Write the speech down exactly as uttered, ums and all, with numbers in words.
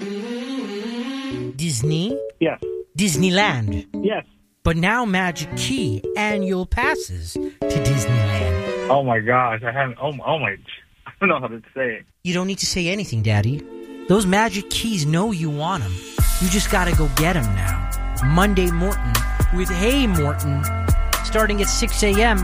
Disney? Yes. Disneyland? Yes. But now Magic Key annual passes to Disneyland. Oh my gosh, I haven't. Oh, oh my! I don't know how to say it. You don't need to say anything, Daddy. Those Magic Keys know you want them. You just gotta go get them now. Monday Morton with Hey Morton, starting at six a.m.